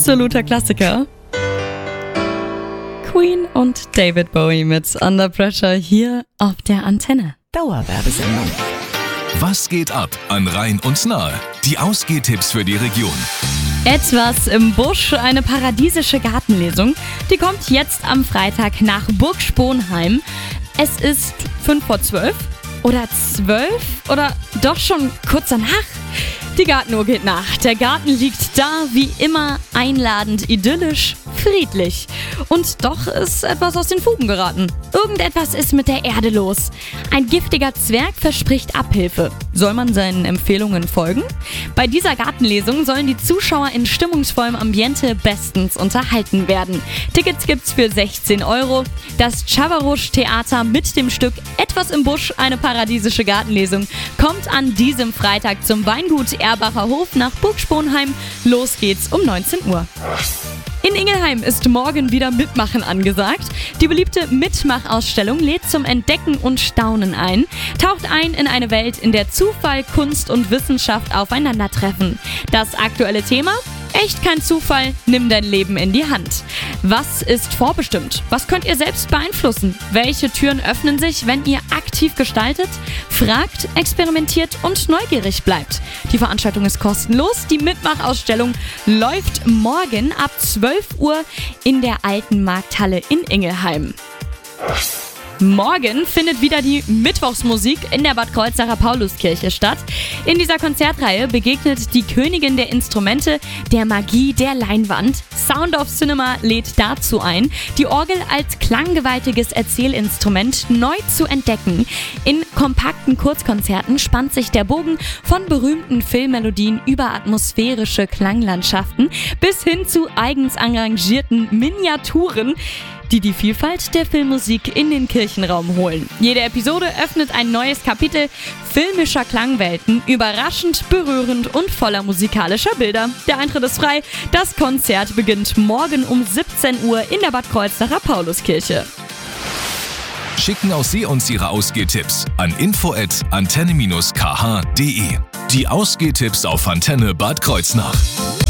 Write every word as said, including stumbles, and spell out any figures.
absoluter Klassiker. Queen und David Bowie mit Under Pressure hier auf der Antenne. Dauerwerbesendung. Was geht ab an Rhein und Nahe? Die Ausgehtipps für die Region. Etwas im Busch, eine paradiesische Gartenlesung. Die kommt jetzt am Freitag nach Burg Sponheim. Es ist fünf vor zwölf oder zwölf oder doch schon kurz danach. Die Gartenuhr geht nach. Der Garten liegt da, wie immer, einladend, idyllisch, friedlich. Und doch ist etwas aus den Fugen geraten. Irgendetwas ist mit der Erde los. Ein giftiger Zwerg verspricht Abhilfe. Soll man seinen Empfehlungen folgen? Bei dieser Gartenlesung sollen die Zuschauer in stimmungsvollem Ambiente bestens unterhalten werden. Tickets gibt's für sechzehn Euro. Das Chavarusch-Theater mit dem Stück Etwas im Busch, eine paradiesische Gartenlesung, kommt an diesem Freitag zum Weingut Erbacher Hof nach Burg Sponheim. Los geht's um neunzehn Uhr. In Ingelheim ist morgen wieder Mitmachen angesagt. Die beliebte Mitmachausstellung lädt zum Entdecken und Staunen ein, taucht ein in eine Welt, in der Zufall, Kunst und Wissenschaft aufeinandertreffen. Das aktuelle Thema? Echt kein Zufall, nimm dein Leben in die Hand. Was ist vorbestimmt? Was könnt ihr selbst beeinflussen? Welche Türen öffnen sich, wenn ihr aktiv gestaltet, fragt, experimentiert und neugierig bleibt? Die Veranstaltung ist kostenlos. Die Mitmachausstellung läuft morgen ab zwölf Uhr in der Alten Markthalle in Ingelheim. Morgen findet wieder die Mittwochsmusik in der Bad Kreuznacher Pauluskirche statt. In dieser Konzertreihe begegnet die Königin der Instrumente der Magie der Leinwand. Sound of Cinema lädt dazu ein, die Orgel als klanggewaltiges Erzählinstrument neu zu entdecken. In kompakten Kurzkonzerten spannt sich der Bogen von berühmten Filmmelodien über atmosphärische Klanglandschaften bis hin zu eigens arrangierten Miniaturen, die die Vielfalt der Filmmusik in den Kirchenraum holen. Jede Episode öffnet ein neues Kapitel filmischer Klangwelten, überraschend, berührend und voller musikalischer Bilder. Der Eintritt ist frei. Das Konzert beginnt morgen um siebzehn Uhr in der Bad Kreuznacher Pauluskirche. Schicken auch Sie uns Ihre Ausgehtipps an info at antenne dash k h punkt de. Die Ausgehtipps auf Antenne Bad Kreuznach.